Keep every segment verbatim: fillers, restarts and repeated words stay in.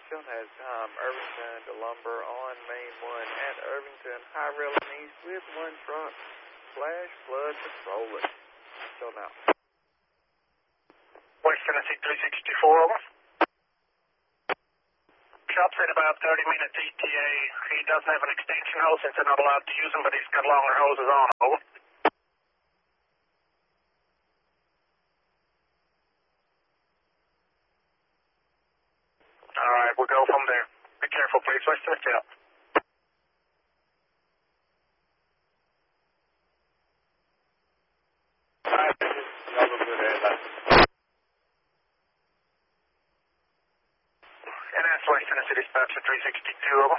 still has time. Irvington to Lumber on Main one at Irvington. High railing east with one truck. Flash flood patrolling. Still now. West Tennessee three sixty-four, over. Shop said about thirty minutes E T A. He doesn't have an extension hose since they're not allowed to use them, but he's got longer hoses on, over. All right, we'll go from there. Be careful, please. West Tennessee up. All right, this is another good airline. And that's West Tennessee dispatcher three sixty-two, over.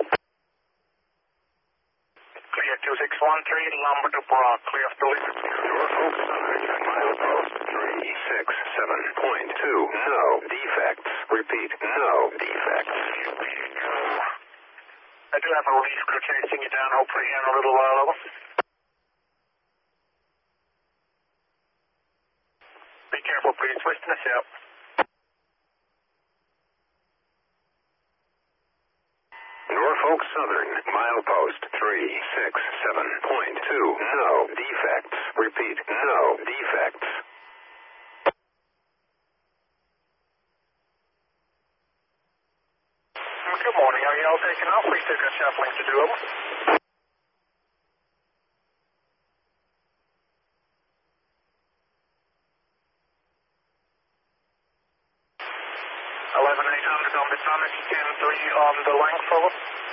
Clear two six one three, Lumber to Brock, clear of the leader. Norfolk Southern, milepost three six seven point two, no defects. Repeat, no defects. I do have a relief crew chasing you down, hopefully here in a little while, over. Be careful, please. West Tennessee up. Norfolk Southern, milepost three six seven point two, no defects. Repeat, no defects. Good morning. Are you all taking off? We still got shuffling to do, over. eleven eight hundred on the Sonic, ten three on the length, over.